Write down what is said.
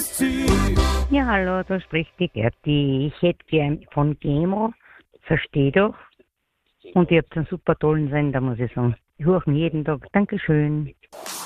Ja, hallo, da spricht die Gerti. Ich hätte gern von Gemo, versteh doch. Und ihr habt einen super tollen Sender, muss ich sagen. Ich höre ihn jeden Tag. Dankeschön.